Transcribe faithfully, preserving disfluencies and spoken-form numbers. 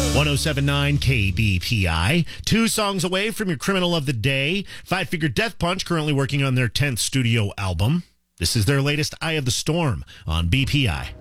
one oh seven point nine K B P I. Two songs away from your criminal of the day. Five Finger Death Punch, currently working on their tenth studio album. This is their latest Eye of the Storm on B P I.